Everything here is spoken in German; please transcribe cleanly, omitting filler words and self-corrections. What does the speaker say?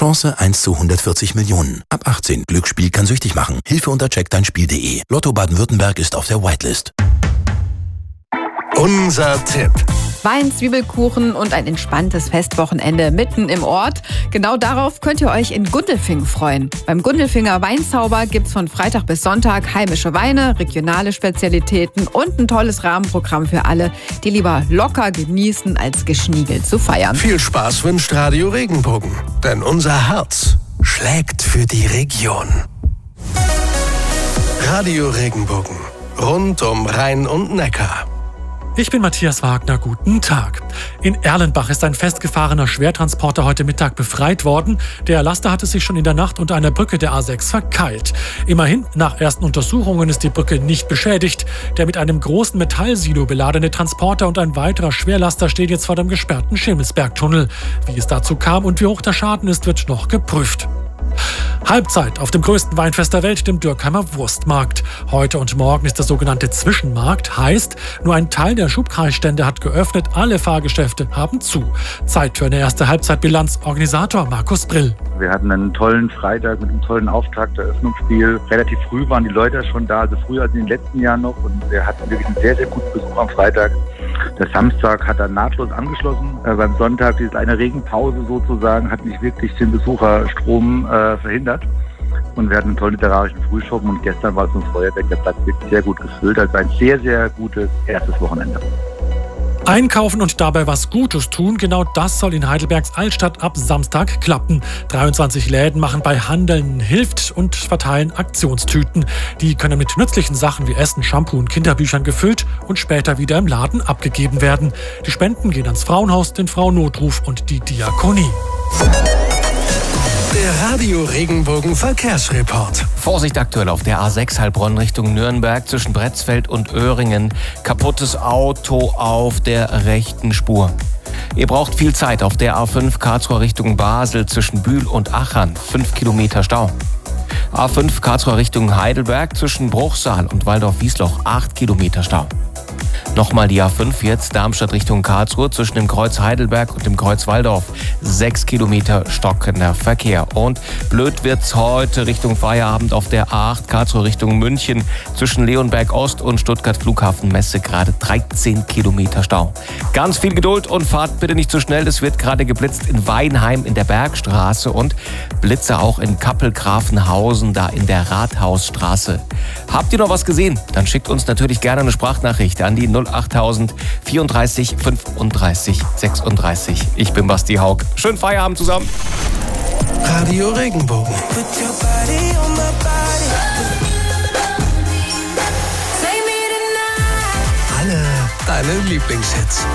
Chance 1 zu 140 Millionen. Ab 18. Glücksspiel kann süchtig machen. Hilfe unter checkdeinspiel.de. Lotto Baden-Württemberg ist auf der Whitelist. Unser Tipp. Wein, Zwiebelkuchen und ein entspanntes Festwochenende mitten im Ort. Genau darauf könnt ihr euch in Gundelfingen freuen. Beim Gundelfinger Weinzauber gibt's von Freitag bis Sonntag heimische Weine, regionale Spezialitäten und ein tolles Rahmenprogramm für alle, die lieber locker genießen, als geschniegelt zu feiern. Viel Spaß wünscht Radio Regenbogen, denn unser Herz schlägt für die Region. Radio Regenbogen, rund um Rhein und Neckar. Ich bin Matthias Wagner, guten Tag. In Erlenbach ist ein festgefahrener Schwertransporter heute Mittag befreit worden. Der Laster hatte sich schon in der Nacht unter einer Brücke der A6 verkeilt. Immerhin, nach ersten Untersuchungen ist die Brücke nicht beschädigt. Der mit einem großen Metallsilo beladene Transporter und ein weiterer Schwerlaster stehen jetzt vor dem gesperrten Schimmelsbergtunnel. Wie es dazu kam und wie hoch der Schaden ist, wird noch geprüft. Halbzeit auf dem größten Weinfest der Welt, dem Dürkheimer Wurstmarkt. Heute und morgen ist der sogenannte Zwischenmarkt. Heißt, nur ein Teil der Schubkreisstände hat geöffnet, alle Fahrgeschäfte haben zu. Zeit für eine erste Halbzeitbilanz. Organisator Markus Brill. Wir hatten einen tollen Freitag mit einem tollen Auftakt, Eröffnungsspiel. Relativ früh waren die Leute schon da, also früher als in den letzten Jahren noch. Und wir hatten wirklich einen sehr, sehr guten Besuch am Freitag. Der Samstag hat dann nahtlos angeschlossen. Beim Sonntag, diese eine Regenpause sozusagen, hat nicht wirklich den Besucherstrom verhindert. Und wir hatten einen tollen literarischen Frühschoppen und gestern war es ein Feuerwerk, der Platz wirklich sehr gut gefüllt. Also ein sehr, sehr gutes erstes Wochenende. Einkaufen und dabei was Gutes tun, genau das soll in Heidelbergs Altstadt ab Samstag klappen. 23 Läden machen bei Handeln hilft und verteilen Aktionstüten. Die können mit nützlichen Sachen wie Essen, Shampoo und Kinderbüchern gefüllt und später wieder im Laden abgegeben werden. Die Spenden gehen ans Frauenhaus, den Frauennotruf und die Diakonie. Der Radio Regenbogen Verkehrsreport. Vorsicht aktuell auf der A6 Heilbronn Richtung Nürnberg zwischen Bretzfeld und Öhringen. Kaputtes Auto auf der rechten Spur. Ihr braucht viel Zeit auf der A5 Karlsruhe Richtung Basel zwischen Bühl und Achern. 5 Kilometer Stau. A5 Karlsruhe Richtung Heidelberg zwischen Bruchsal und Waldorf-Wiesloch. 8 Kilometer Stau. Nochmal die A5 jetzt, Darmstadt Richtung Karlsruhe zwischen dem Kreuz Heidelberg und dem Kreuz Walldorf. 6 Kilometer stockender Verkehr. Und blöd wird's heute Richtung Feierabend auf der A8 Karlsruhe Richtung München zwischen Leonberg Ost und Stuttgart Flughafen Messe gerade 13 Kilometer Stau. Ganz viel Geduld und fahrt bitte nicht zu schnell. Es wird gerade geblitzt in Weinheim in der Bergstraße und Blitze auch in Kappel-Grafenhausen da in der Rathausstraße. Habt ihr noch was gesehen? Dann schickt uns natürlich gerne eine Sprachnachricht an die 08000 34 35 36. Ich bin Basti Haug. Schönen Feierabend zusammen. Radio Regenbogen. Alle deine Lieblingshits.